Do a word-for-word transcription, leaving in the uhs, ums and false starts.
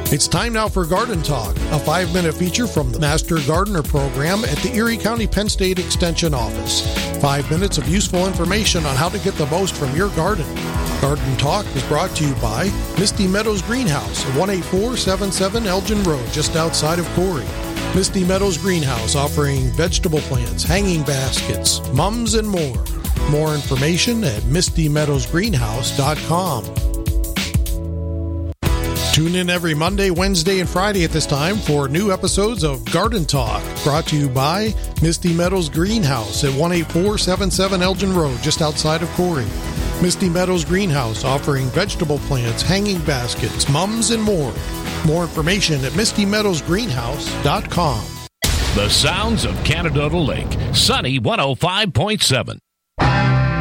It's time now for Garden Talk, a five-minute feature from the Master Gardener Program at the Erie County Penn State Extension Office. Five minutes of useful information on how to get the most from your garden. Garden Talk is brought to you by Misty Meadows Greenhouse at one eight four seven seven Elgin Road, just outside of Corey. Misty Meadows Greenhouse, offering vegetable plants, hanging baskets, mums, and more. More information at misty meadows greenhouse dot com. Tune in every Monday, Wednesday, and Friday at this time for new episodes of Garden Talk, brought to you by Misty Meadows Greenhouse at one eight four seven seven Elgin Road, just outside of Corey. Misty Meadows Greenhouse, offering vegetable plants, hanging baskets, mums, and more. More information at misty meadows greenhouse dot com. The sounds of Canadota Lake, Sunny one oh five point seven.